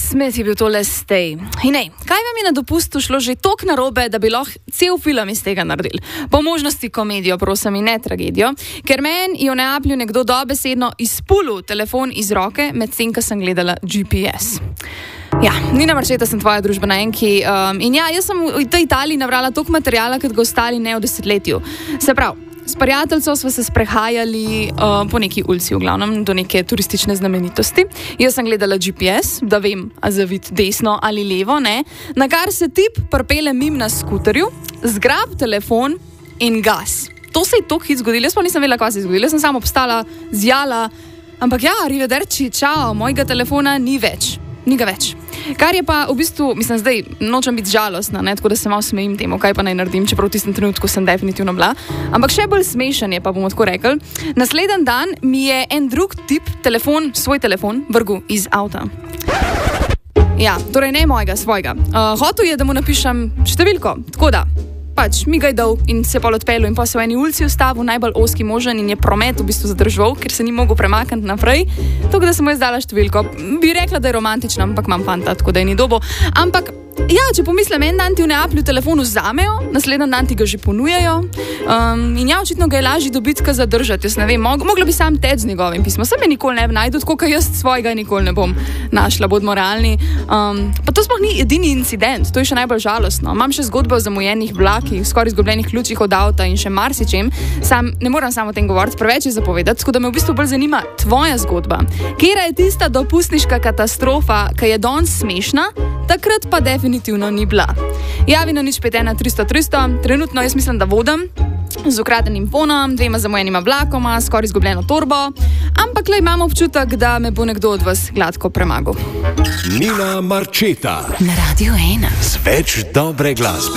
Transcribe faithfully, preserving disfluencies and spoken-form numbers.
Smith je bil tole stej. In ej, kaj vam je na dopustu šlo že toliko narobe, da bi lahko cel film iz tega naredili? Po možnosti komedijo, prosim, in ne tragedijo, ker meni je v Neaplju nekdo dobesedno izpulil telefon iz roke, medtem ko sem gledala G P S. Ja, Nina Marčeta sem tvoja družbena enki um, in ja, jaz sem v tej Italiji nabrala toliko materijala, kot ga ostali ne v desetletju. Se pravi, s prijateljcem smo se sprehajali uh, po neki ulici, v glavnem do neke turistične znamenitosti. Jaz sem gledala G P S, da vem, a zavit desno ali levo, ne. Na kar se tip prpele mim na skuterju, zgrab telefon in gas. To se je toliko hit zgodilo, jaz pa nisem vedela, kaj se je zgodilo. Jaz sem samo obstala, zjala, ampak ja, arrivederci, čao, mojega telefona ni več. Ni ga več. Kar je pa v bistvu, mislim, zdaj nočem biti žalostna, ne, tako da se malo smejim temu, kaj pa naj naredim, čeprav v tistem trenutku sem definitivno bila. Ampak še bolj smešen je, pa bomo tako rekli. Naslednji dan mi je en drug tip telefon, svoj telefon, vrgel iz avta. Ja, torej ne mojega, svojega. Uh, hotel je, da mu napišem številko, tako da. Pač mi ga je dal in se pol odpeljal in pa se v eni ulici ustavil, najbolj ozki možen in je promet v bistvu zadržal, ker se ni mogel premakniti naprej. Tako da sem mu jaz dala številko. Bi rekla, da je romantična, ampak imam fanta, tako da je ni dobo. Ampak ja, če pomislim, en dan ti v Neaplju telefon vzamejo, naslednji dan ti ga že ponujajo. Um, in ja, očitno ga je lažje dobiti, ka zadržati. Jaz ne vem, mog, mogla bi sam teč z njegovim pismom. Sem je nikoli ne bi najdu, tako ka jaz svojega nikoli ne bom našla, bodimo realni. Um, pa to sploh ni edini incident, to je še najbolj žalostno. Imam še zgodbe o zamujenih vlakih, skoraj izgubljenih ključih od avta in še marsičem. Sam ne moram samo o tem govoriti, preveč je zapovedati, tako da me v bistvu bolj zanima tvoja zgodba. Kera je tista dopustniška katastrofa, ki je danes smešna, takrat pa definitivno ni bila. Javi na nič pet ena tristo tristo, trenutno jaz mislim, da vodim z ukradenim fonom, dvema zamujenima vlakoma, skoraj izgubljeno torbo, ampak le imam občutek, da me bo nekdo od vas gladko premagal. Nina Marčeta na Radio ena. Z več dobre glasbe.